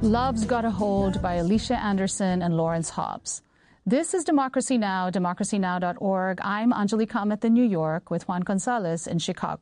Love's Got a Hold by Alicia Anderson and Lawrence Hobbs. This is Democracy Now!, democracynow.org. I'm Anjali Kamath in New York with Juan Gonzalez in Chicago.